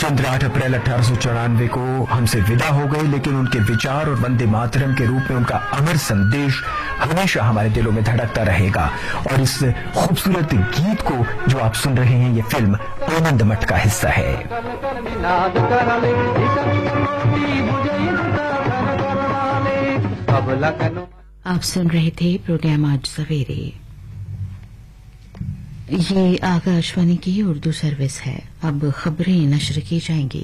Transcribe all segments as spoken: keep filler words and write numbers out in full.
चंद्र आठ अप्रैल अठारह सौ चौरानवे को हमसे विदा हो गए, लेकिन उनके विचार और वंदे मातरम के रूप में उनका अमर संदेश हमेशा हमारे दिलों में धड़कता रहेगा। और इस खूबसूरत गीत को जो आप सुन रहे हैं, ये फिल्म आनंद मठ का हिस्सा है। आप सुन रहे थे प्रोग्राम आज सवेरे। ये आकाशवाणी की उर्दू सर्विस है। अब खबरें नश्र की जाएंगी।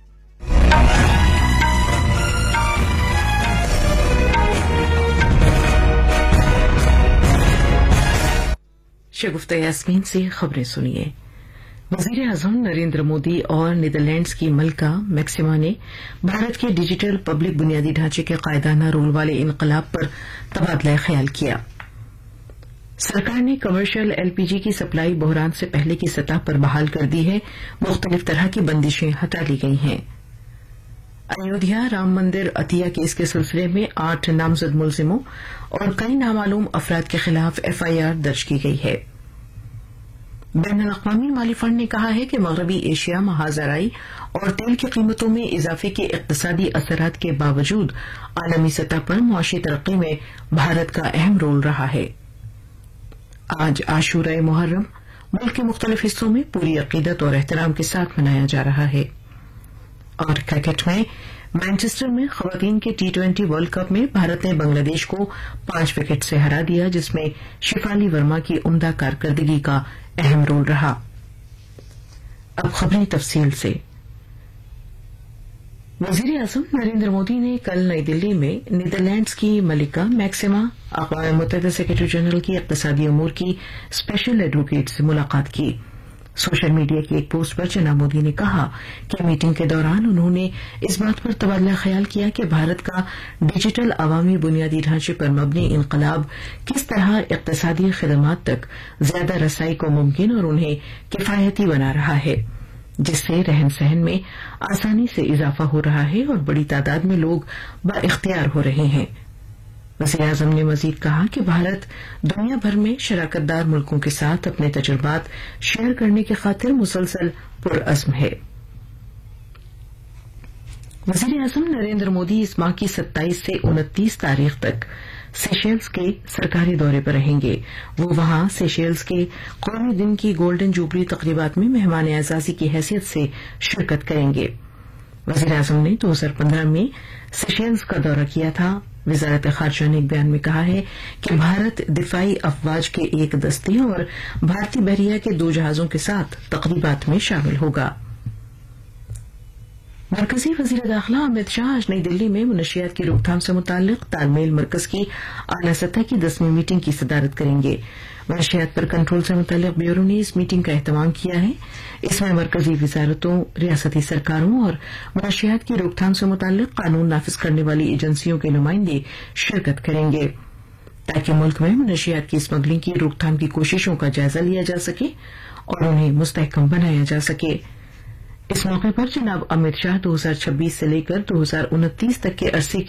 शगुफ्ता यास्मीन से खबरें सुनिए। वजीर आजम नरेंद्र मोदी और नीदरलैंड्स की मलका मैक्सिमा ने भारत के डिजिटल पब्लिक बुनियादी ढांचे के कायदाना रोल वाले इनकलाब पर तबादला ख्याल किया। सरकार ने कमर्शियल एलपीजी की सप्लाई बहरान से पहले की सतह पर बहाल कर दी है। मुख्तलिफ तरह की बंदिशें हटा ली गई हैं। अयोध्या राम मंदिर अतिया केस के सिलसिले में आठ नामजद मुलजिमों और कई नामालूम अफराद के खिलाफ एफआईआर दर्ज की गई है। बैनुल अक़वामी माली फंड ने कहा है कि मगरबी एशिया महाजराई और तेल की कीमतों में इजाफे के इक़्तिसादी असरात के बावजूद आलमी सतह पर मुआशी तरक्की में भारत का अहम रोल रहा है। आज आशूरा मुहर्रम मुल्क के मुख्तलिफ हिस्सों में पूरी अकीदत और एहतराम के साथ मनाया जा रहा है। और क्रिकेट में मैनचेस्टर में खवातीन के टी ट्वेंटी वर्ल्ड कप में भारत ने बांग्लादेश को पांच विकेट से हरा दिया, जिसमें शिफाली वर्मा की उम्दा कारकर्दगी का अहम रोल रहा। अब खबरें तफसील से। वजीर आजम नरेंद्र मोदी ने कल नई दिल्ली में नीदरलैंड्स की मलिका मैक्सिमा अक़वाम मुत्तहिदा सेक्रेटरी जनरल की इक़्तिसादी अमूर की स्पेशल एडवोकेट से मुलाकात की। सोशल मीडिया की एक पोस्ट पर जनाब मोदी ने कहा कि मीटिंग के दौरान उन्होंने इस बात पर तबादला ख्याल किया कि भारत का डिजिटल अवामी बुनियादी ढांचे पर मबनी इनकलाब किस तरह इक़्तिसादी खिदमात तक ज्यादा रसाई को मुमकिन और उन्हें किफायती बना रहा है, जिससे रहन सहन में आसानी से इजाफा हो रहा है और बड़ी तादाद में लोग बाइख्तियार हो रहे हैं। वज़ीर आज़म ने मजीद कहा कि भारत दुनिया भर में शराकतदार मुल्कों के साथ अपने तजुर्बात शेयर करने की खातिर मुसलसल पुरअज़्म है। वज़ीर आज़म नरेंद्र मोदी इस माह की सत्ताईस से उनतीस तारीख तक सेशेल्स के सरकारी दौरे पर रहेंगे। वो वहां सेशेल्स के कौमी दिन की गोल्डन जुबली तकरीबात में मेहमान एजाजी की हैसियत से शिरकत करेंगे। वज़ीर आज़म ने दो हजार पंद्रह में सेशेल्स का दौरा किया था। वजारत खारजा ने एक बयान में कहा है कि भारत दिफाई अफवाज के एक दस्ते और भारतीय बहरिया के दो जहाजों के साथ तकरीबात में शामिल होगा। मरकजी वजीर दाखिला अमित शाह आज नई दिल्ली में मुनशियात की रोकथाम से मुताल्लिक तालमेल मरकज की आला सतह की दसवीं मीटिंग की सदारत करेंगे। मुनशियात पर कंट्रोल से मुताल्लिक ब्यूरो ने इस मीटिंग का एहतमाम किया है। इसमें मरकजी वजारतों, रियासती सरकारों और मुनशियात की रोकथाम से मुताल्लिक कानून नाफिज करने वाली एजेंसियों के नुमाइंदे शिरकत करेंगे, ताकि मुल्क में मुनशियात की स्मगलिंग की रोकथाम की कोशिशों का जायजा लिया जा सके और उन्हें मुस्तहकम बनाया जा सके। इस मौके पर जनाब अमित शाह दो हजार छब्बीस से लेकर दो हजार उनतीस तक के अरसे